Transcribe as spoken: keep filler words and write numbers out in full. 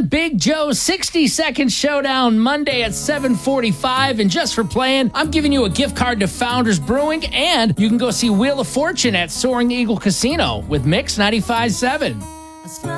Big Joe's sixty second Showdown Monday at seven forty-five. And just for playing, I'm giving you a gift card to Founders Brewing, and you can go see Wheel of Fortune at Soaring Eagle Casino with Mix ninety-five point seven.